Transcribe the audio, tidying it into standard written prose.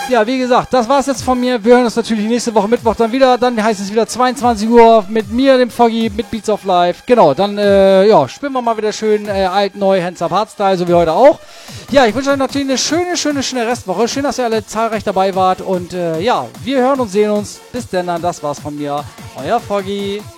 Ja, wie gesagt, das war's jetzt von mir. Wir hören uns natürlich nächste Woche Mittwoch dann wieder. Dann heißt es wieder 22 Uhr mit mir, dem Foggy, mit Beats of Life. Genau, dann ja, spielen wir mal wieder schön alt, neu, Hands Up Hardstyle, so wie heute auch. Ja, ich wünsche euch natürlich eine schöne Restwoche. Schön, dass ihr alle zahlreich dabei wart. Und ja, wir hören und sehen uns. Bis denn dann, das war's von mir. Euer Foggy.